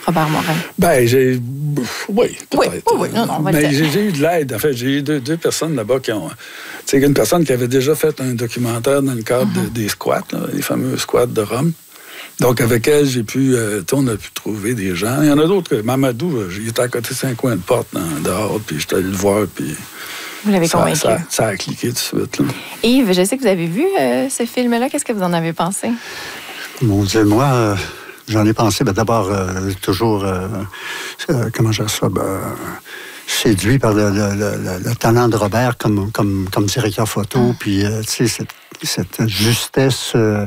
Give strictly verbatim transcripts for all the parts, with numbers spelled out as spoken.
Robert Morin? Ben, j'ai... Oui, peut-être. Oui, oui, oui. Non, non, on va Mais le dire. j'ai, j'ai eu de l'aide. En fait, j'ai eu deux, deux personnes là-bas qui ont... Tu sais, une personne qui avait déjà fait un documentaire dans le cadre mm-hmm. de, des squats, là, les fameux squats de Rome. Donc, avec elle, j'ai pu... Euh, on a pu trouver des gens. Il y en a d'autres que... Mamadou, il était à côté de cinq coins de porte dans, dehors, puis j'étais allé le voir, puis... Vous l'avez ça, convaincu. Ça, ça a cliqué tout de suite. Là. Yves, je sais que vous avez vu euh, ce film-là. Qu'est-ce que vous en avez pensé? Mon Dieu, moi, euh, j'en ai pensé, ben, d'abord, euh, toujours, euh, euh, comment je dis ça, ben, séduit par le, le, le, le talent de Robert comme, comme, comme directeur photo, mm. puis, euh, tu sais, cette, cette justesse euh,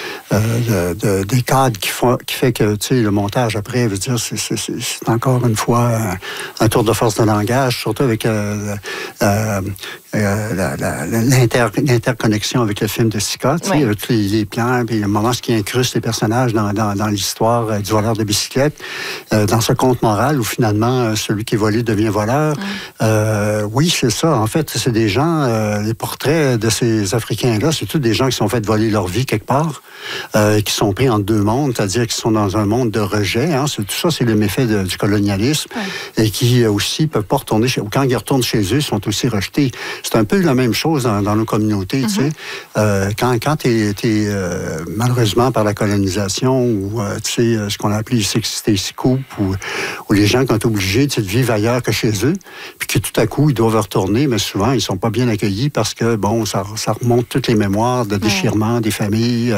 euh, de, de, des cadres qui, font, qui fait que, tu sais, le montage, après, veut dire, c'est, c'est, c'est encore une fois un, un tour de force de langage, surtout avec euh, euh, euh, la, la, l'inter, l'interconnexion avec le film de Sica, tu sais, oui. tous les, les plans, puis le moment ce qui incruste les personnages dans, dans, dans l'histoire euh, du voleur de bicyclette, euh, dans ce conte moral où finalement, euh, celui qui est volé devient voleur. Mm. Euh, oui, c'est ça. En fait, c'est des gens, euh, les portraits de ces Africains-là, c'est tous des gens qui sont fait voler leur vie quelque part, euh, qui sont pris entre deux mondes, c'est-à-dire qu'ils sont dans un monde de rejet. Hein, c'est, tout ça, c'est le méfait de, du colonialisme, ouais. et qui euh, aussi peuvent pas retourner chez eux. Quand ils retournent chez eux, ils sont aussi rejetés. C'est un peu la même chose dans, dans nos communautés, mm-hmm. tu sais. Euh, quand quand tu es euh, malheureusement par la colonisation ou euh, tu sais ce qu'on a appelé les sixty coups, ou, ou les gens qui sont obligés de vivre ailleurs que chez eux, puis que tout à coup ils doivent retourner, mais souvent ils sont pas bien accueillis parce que bon, ça, ça remonte toutes les mémoires de déchirement ouais. des familles.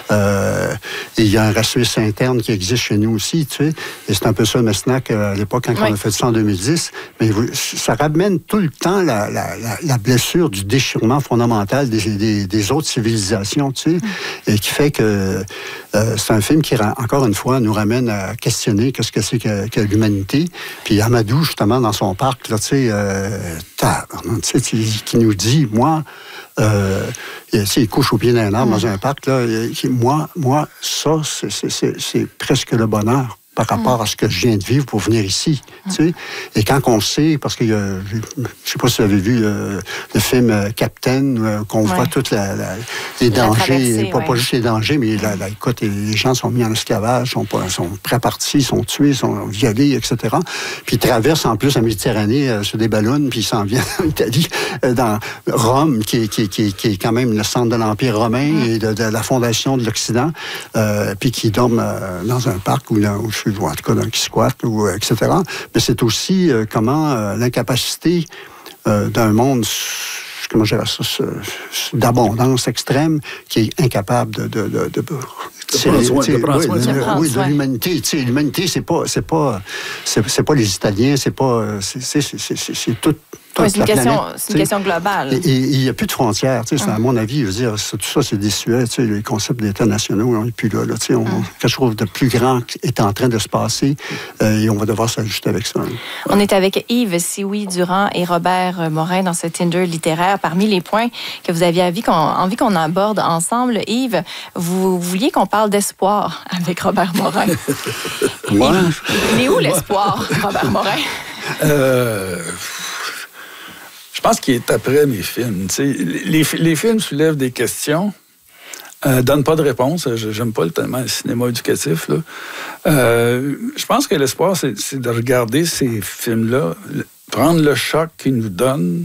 Euh, et il y a un racisme interne qui existe chez nous aussi, tu sais. Et c'est un peu ça, Mesnac, à l'époque, quand ouais. on a fait ça en deux mille dix. Mais ça ramène tout le temps la, la, la, la blessure du déchirement fondamental des, des, des autres civilisations, tu sais. Mm. Et qui fait que euh, c'est un film qui, encore une fois, nous ramène à questionner qu'est-ce que c'est que, que l'humanité. Puis Amadou, justement, dans son parc, là, tu sais, euh, tu sais, qui nous dit, moi, euh, il couche au pied d'un arbre mmh. dans un parc, là, moi, moi, ça, c'est, c'est, c'est, c'est presque le bonheur par rapport mmh. à ce que je viens de vivre pour venir ici. Mmh. Tu sais? Et quand on sait, parce que euh, je ne sais pas si vous avez vu euh, le film euh, Captain, euh, qu'on ouais. voit tous les dangers, pas, ouais. pas juste les dangers, mais la, la, écoute, les gens sont mis en esclavage, sont, pas, sont pré-partis, sont tués, sont violés, et cetera. Puis ils traversent en plus la Méditerranée euh, sur des ballons, puis ils s'en viennent en Italie, euh, dans Rome, qui, qui, qui, qui est quand même le centre de l'Empire romain mmh. et de, de la fondation de l'Occident, euh, puis qui dorment euh, dans un parc où, où je ou en tout cas dans qui squatte, ou, et cetera. Mais c'est aussi euh, comment euh, l'incapacité euh, d'un monde, comment je dirais ça, d'abondance extrême, qui est incapable de... de, de, de C'est, de soin, de oui, de, oui, de l'humanité. Tu sais, l'humanité, c'est pas, c'est pas, c'est, c'est pas les Italiens, c'est pas, c'est, c'est, c'est, c'est, c'est tout. Oui, c'est une, question, c'est une question globale. Et il n'y a plus de frontières. Tu sais, hum. À mon avis, je veux dire, tout ça, c'est désuet. Tu sais, les concepts d'États nationaux, on n'est plus là. là tu sais, on, hum. Quelque chose de plus grand est en train de se passer euh, et on va devoir s'ajuster avec ça. Hein. On est avec Yves Sioui-Durand et Robert Morin dans ce Tinder littéraire. Parmi les points que vous aviez envie qu'on, envie qu'on aborde ensemble, Yves, vous vouliez qu'on parle d'espoir avec Robert Morin. Moi? Il est où l'espoir, Robert Morin? Euh... Je pense qu'il est après mes films. Les, les, les films soulèvent des questions, euh, donnent pas de réponse. J'aime pas tellement le cinéma éducatif. Là. Euh, je pense que l'espoir, c'est, c'est de regarder ces films-là, prendre le choc qu'ils nous donnent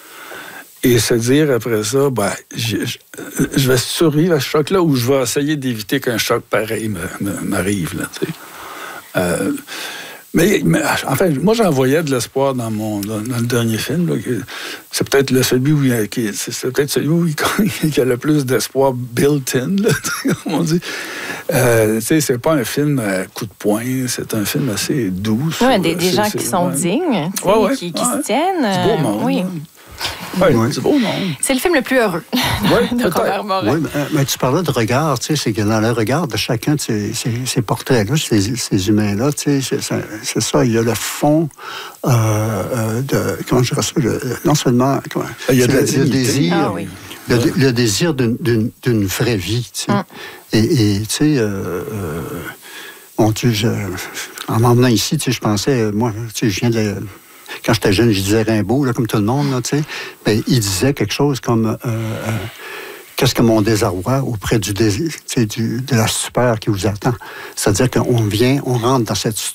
et se dire après ça, ben, je, je, je vais survivre à ce choc-là ou je vais essayer d'éviter qu'un choc pareil me, me, m'arrive. Là, euh, Mais, mais enfin, moi, j'en voyais de l'espoir dans, mon, dans, dans le dernier film. Là, c'est peut-être le, celui où il, qui, c'est, c'est peut-être celui où il, qui a le plus d'espoir built-in, là, comme on dit. Euh, c'est pas un film à coup de poing, c'est un film assez doux. Oui, des, des gens qui sont ouais. dignes, ouais, ouais, qui, qui ouais. se tiennent. C'est beau monde. Oui. Oui, oui. C'est beau, non? C'est le film le plus heureux oui, de Robert Morin. Oui, mais, mais tu parlais de regard, tu sais, c'est que dans le regard de chacun de ces, ces, ces portraits-là, ces, ces humains-là, tu sais, c'est, c'est ça, il y a le fond euh, euh, de, comment je dirais ça, le, non seulement, comment, il y a le, le désir, ah, oui. le, le désir d'une, d'une, d'une vraie vie, tu sais. Mm. Et, et tu sais, euh, euh, bon, tu sais, en m'emmenant ici, tu sais, je pensais, moi, tu sais, je viens de... Quand j'étais jeune, je disais Rimbaud, là, comme tout le monde, là, tu sais. Ben, il disait quelque chose comme euh, euh, qu'est-ce que mon désarroi auprès du, désir, du de la stupeur qui vous attend. C'est-à-dire qu'on vient, on rentre dans cette